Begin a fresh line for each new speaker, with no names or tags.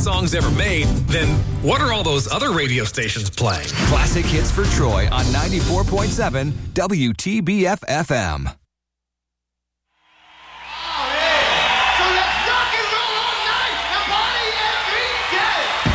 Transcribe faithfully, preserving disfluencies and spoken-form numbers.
songs ever made, then what are all those other radio stations playing?
Classic hits for Troy on ninety-four point seven W T B F F M.